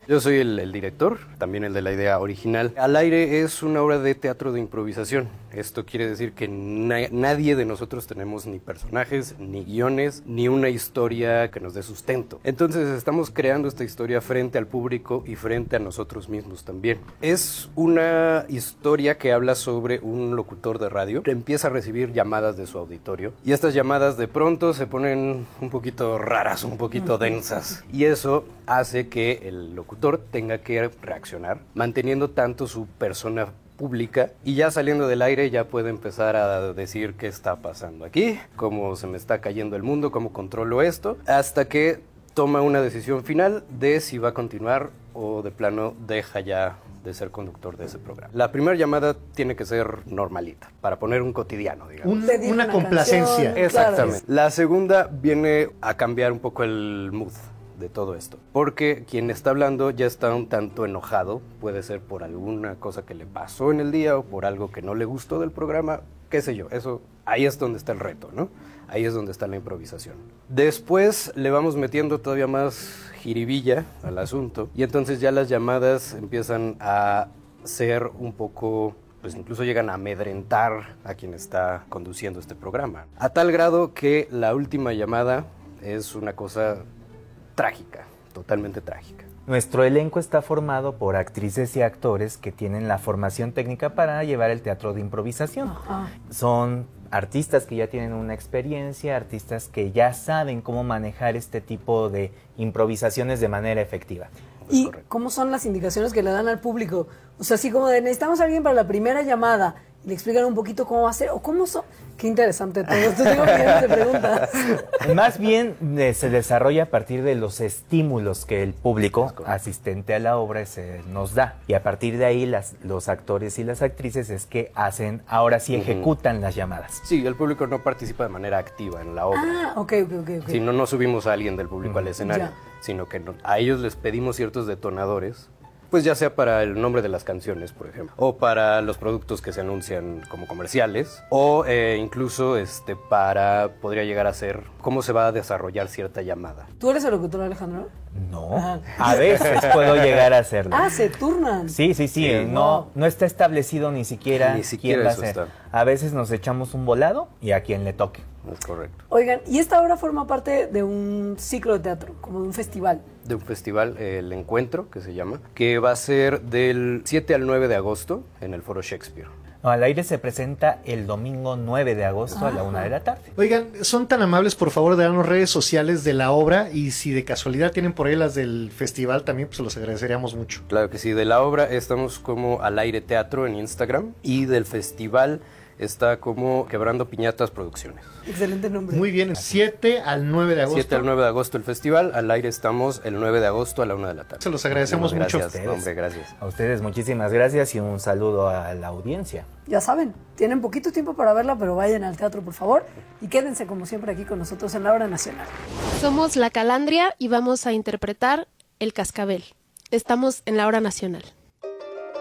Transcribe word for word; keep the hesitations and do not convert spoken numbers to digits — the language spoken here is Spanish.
Yo soy el, el director, también el de la idea original. Al aire es una obra de teatro de improvisación. Esto quiere decir que na nadie de nosotros tenemos ni personajes, ni guiones, ni una historia que nos dé sustento. Entonces estamos creando esta historia frente al público y frente a nosotros mismos también. Es una historia que habla sobre un locutor de radio que empieza a recibir llamadas de su auditorio y estas llamadas de pronto se ponen un poquito raras, un poquito densas, y eso hace que el locutor tenga que reaccionar manteniendo tanto su persona pública, y ya saliendo del aire ya puede empezar a decir qué está pasando aquí, cómo se me está cayendo el mundo, cómo controlo esto, hasta que toma una decisión final de si va a continuar o de plano deja ya de ser conductor de ese programa. La primera llamada tiene que ser normalita, para poner un cotidiano, digamos. Un, una, una complacencia. Canción, exactamente. Claro. La segunda viene a cambiar un poco el mood de todo esto, porque quien está hablando ya está un tanto enojado, puede ser por alguna cosa que le pasó en el día o por algo que no le gustó del programa, qué sé yo, eso, ahí es donde está el reto, ¿no? Ahí es donde está la improvisación. Después le vamos metiendo todavía más jiribilla al asunto, y entonces ya las llamadas empiezan a ser un poco, pues incluso llegan a amedrentar a quien está conduciendo este programa, a tal grado que la última llamada es una cosa trágica, totalmente trágica. Nuestro elenco está formado por actrices y actores que tienen la formación técnica para llevar el teatro de improvisación. Uh-huh. Son artistas que ya tienen una experiencia, artistas que ya saben cómo manejar este tipo de improvisaciones de manera efectiva. ¿Y correcto. Cómo son las indicaciones que le dan al público? O sea, así como de necesitamos a alguien para la primera llamada, y le explican un poquito cómo va a ser, o cómo son. Qué interesante todo esto, tengo millones de preguntas. Más bien eh, se desarrolla a partir de los estímulos que el público asistente a la obra se nos da. Y a partir de ahí las, los actores y las actrices es que hacen, ahora sí ejecutan uh-huh. las llamadas. Sí, el público no participa de manera activa en la obra. Ah, ok, ok, ok. okay. Si no, no subimos a alguien del público uh-huh. al escenario, ya. sino que no, a ellos les pedimos ciertos detonadores, pues ya sea para el nombre de las canciones, por ejemplo, o para los productos que se anuncian como comerciales, o eh, incluso este, para, podría llegar a ser cómo se va a desarrollar cierta llamada. ¿Tú eres el locutor, Alejandro? No, Ajá. a veces puedo llegar a hacerlo. Ah, ¿se turnan? Sí, sí, sí, sí. No, no está establecido ni siquiera, ni siquiera quién va eso a ser. Está. A veces nos echamos un volado y a quien le toque. Es correcto. Oigan, y esta obra forma parte de un ciclo de teatro, como de un festival. De un festival, eh, El Encuentro, que se llama, que va a ser del siete al nueve de agosto en el Foro Shakespeare. No, al aire se presenta el domingo nueve de agosto ah. a la una de la tarde. Oigan, son tan amables, por favor, de darnos redes sociales de la obra, y si de casualidad tienen por ahí las del festival también, pues los agradeceríamos mucho. Claro que sí, de la obra estamos como Al Aire Teatro en Instagram, y del festival está como Quebrando Piñatas Producciones. Excelente nombre. Muy bien, siete al nueve de agosto. siete al nueve de agosto el festival, al aire estamos el nueve de agosto a la una de la tarde. Se los agradecemos no, mucho. Gracias, hombre, gracias. A ustedes muchísimas gracias y un saludo a la audiencia. Ya saben, tienen poquito tiempo para verla, pero vayan al teatro, por favor, y quédense como siempre aquí con nosotros en la Hora Nacional. Somos La Calandria y vamos a interpretar El Cascabel. Estamos en la Hora Nacional.